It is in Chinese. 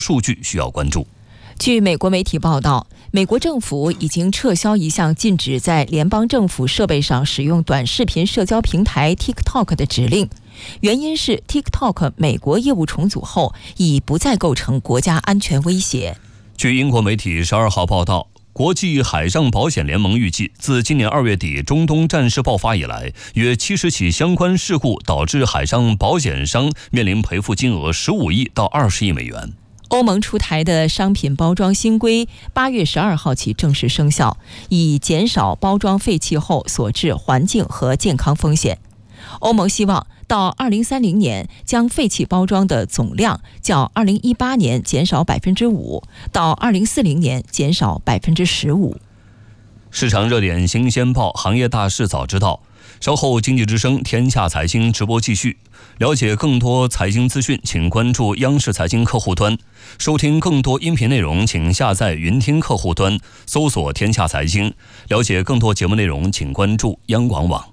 数据需要关注。 据美国媒体报道，美国政府已经撤销一项禁止在联邦政府设备上使用短视频社交平台 TikTok 的指令，原因是 TikTok 美国业务重组后已不再构成国家安全威胁。 据英国媒体12号报道，国际海上保险联盟预计，自今年2月底中东战事爆发以来，约70起相关事故导致海上保险商面临赔付金额15亿到20亿美元。 欧盟出台的商品包装新规8月12号起正式生效，以减少包装废弃后所致环境和健康风险。欧盟希望到2030年将废弃包装的总量较2018年减少 5%， 到2040年减少 15%。 市场热点新鲜报，行业大事早知道。稍后经济之声天下财经直播继续。了解更多财经资讯，请关注央视财经客户端。收听更多音频内容，请下载云听客户端，搜索天下财经。了解更多节目内容，请关注央广网。